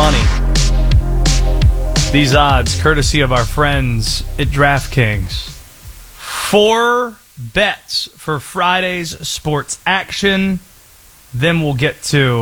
money. These odds, courtesy of our friends at DraftKings. 4 bets for Friday's sports action. Then we'll get to